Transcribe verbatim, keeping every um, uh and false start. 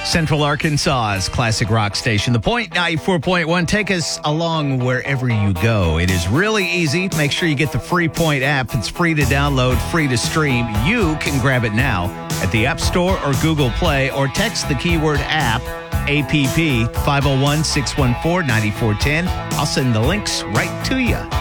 Central Arkansas's classic rock station, The Point ninety-four point one. Take us along wherever you go. It is really easy. Make sure you get the free Point app. It's free to download, free to stream. You can grab it now at the App Store or Google Play, or text the keyword app, A P P, five oh one, six one four, nine four one oh. I'll send the links right to you.